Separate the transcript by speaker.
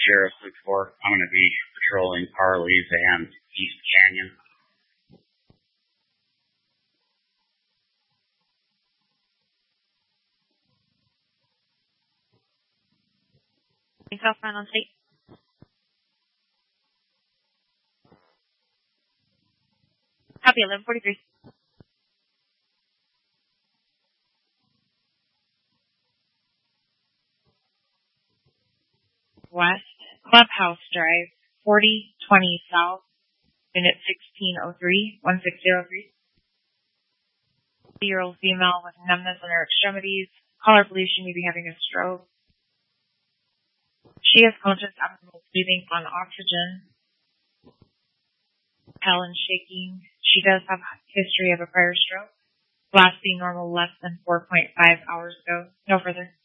Speaker 1: Sheriff 6-4. I'm going to be patrolling Parleys and East Canyon.
Speaker 2: Southbound on State. Copy 1143. West, Clubhouse Drive, 4020 South, unit 1603, 1603. 50-year-old female with numbness in her extremities. Caller believes she may be having a stroke. She has conscious abdominal breathing on oxygen. Helen shaking. She does have a history of a prior stroke. Last being normal less than 4.5 hours ago. No further.